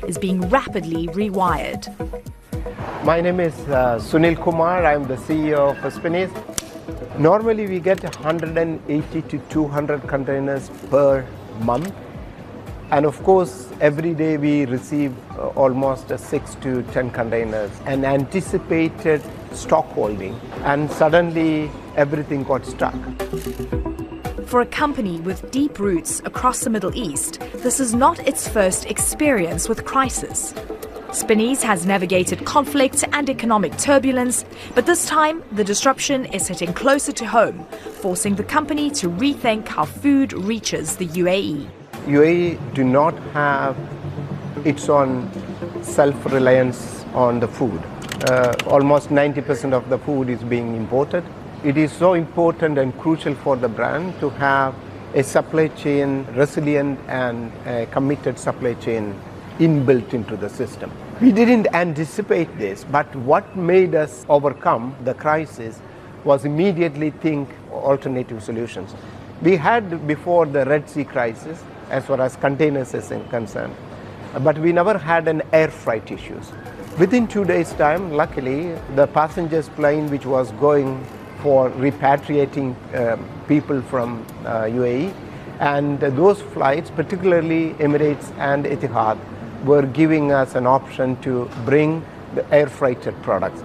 is being rapidly rewired. My name is Sunil Kumar. I'm the CEO of Spinneys. Normally we get 180 to 200 containers per month. And of course, every day we receive almost 6 to 10 containers, an anticipated stock holding, and suddenly everything got stuck. For a company with deep roots across the Middle East, this is not its first experience with crisis. Spinneys has navigated conflict and economic turbulence, but this time the disruption is hitting closer to home, forcing the company to rethink how food reaches the UAE. UAE do not have its own self-reliance on the food. Almost 90% of the food is being imported. It is so important and crucial for the brand to have a supply chain, resilient and committed supply chain inbuilt into the system. We didn't anticipate this, but what made us overcome the crisis was immediately think alternative solutions. We had before the Red Sea crisis, as far as containers is concerned, but we never had an air freight issues. Within 2 days' time, luckily, the passengers plane which was going for repatriating people from UAE, and those flights, particularly Emirates and Etihad, were giving us an option to bring the air freighted products.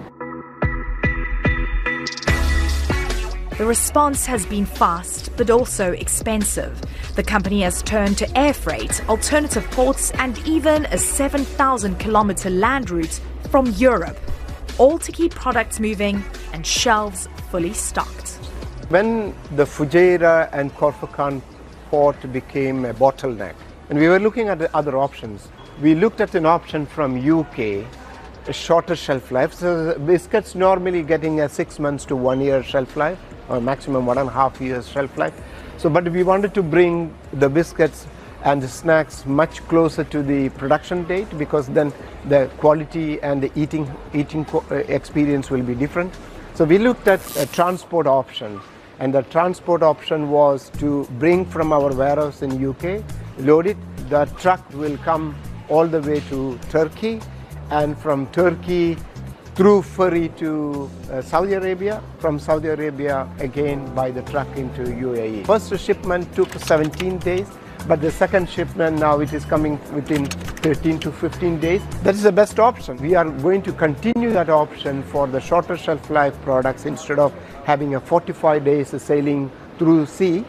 The response has been fast, but also expensive. The company has turned to air freight, alternative ports, and even a 7,000-kilometer land route from Europe, all to keep products moving and shelves fully stocked. When the Fujairah and Corfacon port became a bottleneck, and we were looking at the other options, we looked at an option from UK, a shorter shelf life. So biscuits normally getting a 6 months to 1 year shelf life, or maximum 1.5 years shelf life. So, but we wanted to bring the biscuits and the snacks much closer to the production date, because then the quality and the eating experience will be different. So we looked at a transport option, and the transport option was to bring from our warehouse in UK, load it, the truck will come all the way to Turkey, and from Turkey through ferry to Saudi Arabia, from Saudi Arabia again by the truck into UAE. First shipment took 17 days, but the second shipment now it is coming within 13 to 15 days. That is the best option. We are going to continue that option for the shorter shelf life products instead of having a 45 days sailing through sea.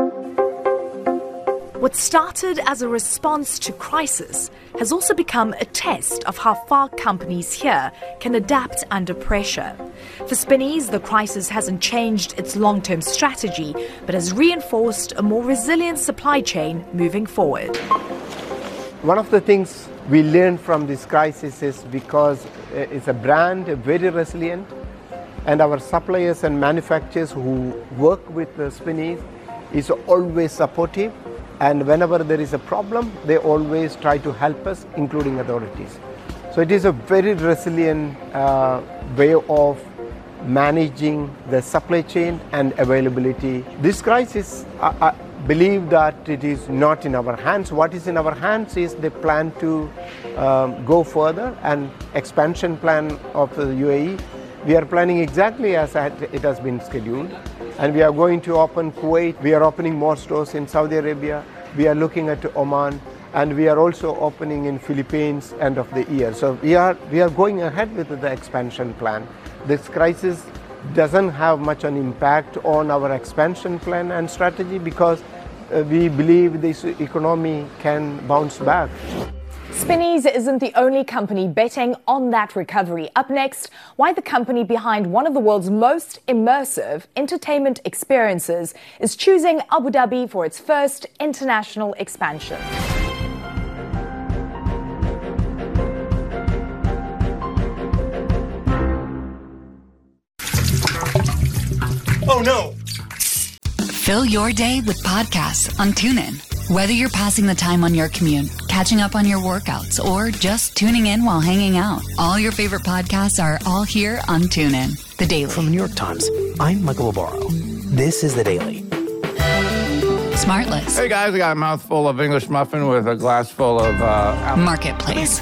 What started as a response to crisis has also become a test of how far companies here can adapt under pressure. For Spinneys, the crisis hasn't changed its long-term strategy, but has reinforced a more resilient supply chain moving forward. One of the things we learned from this crisis is because it's a brand very resilient, and our suppliers and manufacturers who work with the Spinneys is always supportive. And whenever there is a problem, they always try to help us, including authorities. So it is a very resilient way of managing the supply chain and availability. This crisis, I believe that it is not in our hands. What is in our hands is the plan to go further, and expansion plan of the UAE. We are planning exactly as it has been scheduled. And we are going to open Kuwait. We are opening more stores in Saudi Arabia. We are looking at Oman, and we are also opening in Philippines end of the year. So we are going ahead with the expansion plan. This crisis doesn't have much an impact on our expansion plan and strategy, because we believe this economy can bounce back. Spinneys isn't the only company betting on that recovery. Up next, why the company behind one of the world's most immersive entertainment experiences is choosing Abu Dhabi for its first international expansion. Oh no! Fill your day with podcasts on TuneIn. Whether you're passing the time on your commute, catching up on your workouts, or just tuning in while hanging out, all your favorite podcasts are all here on TuneIn. The Daily. From the New York Times, I'm Michael Obaro. This is The Daily. Smartless. Hey guys, I got a mouthful of English muffin with a glass full of... Marketplace.